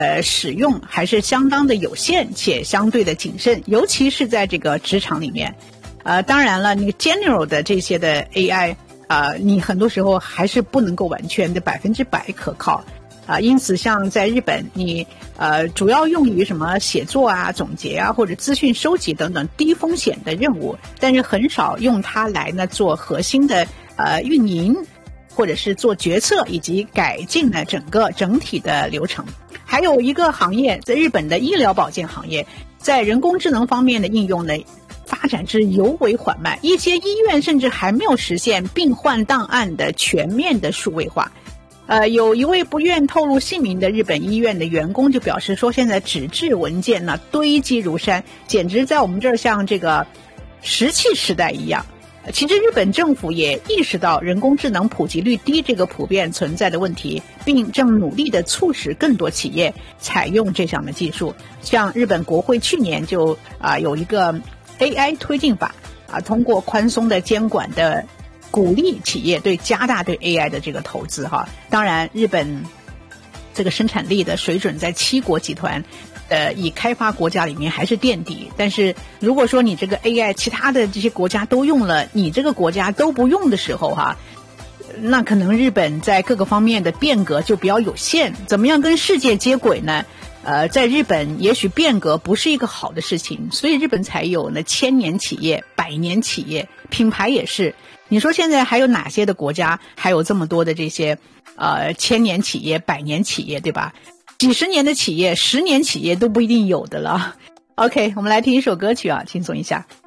使用还是相当的有限且相对的谨慎，尤其是在这个职场里面。当然了，那个 general 的这些的 AI，你很多时候还是不能够完全的100%可靠。因此像在日本，你主要用于什么写作啊、总结啊或者资讯收集等等低风险的任务，但是很少用它来呢做核心的运营，或者是做决策以及改进呢整体的流程。还有一个行业，在日本的医疗保健行业，在人工智能方面的应用呢发展之尤为缓慢，一些医院甚至还没有实现病患档案的全面的数位化。有一位不愿透露姓名的日本医院的员工就表示说，现在纸质文件呢堆积如山，简直在我们这儿像这个石器时代一样。其实日本政府也意识到人工智能普及率低这个普遍存在的问题，并正努力的促使更多企业采用这项的技术。像日本国会去年就有一个 AI 推进法，通过宽松的监管的鼓励企业加大对 AI 的这个投资哈。当然日本这个生产力的水准在7国集团以开发国家里面还是垫底，但是如果说你这个 AI 其他的这些国家都用了，你这个国家都不用的时候哈，那可能日本在各个方面的变革就比较有限。怎么样跟世界接轨呢？在日本也许变革不是一个好的事情，所以日本才有呢千年企业、100年企业，品牌也是。你说现在还有哪些的国家还有这么多的这些千年企业、100年企业，对吧？几十年的企业、10年企业都不一定有的了。OK， 我们来听一首歌曲轻松一下。